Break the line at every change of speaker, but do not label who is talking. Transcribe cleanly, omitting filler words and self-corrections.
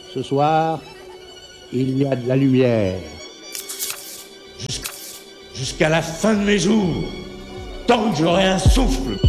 Ce soir, il y a de la lumière.
Jusqu'à la fin de mes jours, tant que j'aurai un souffle.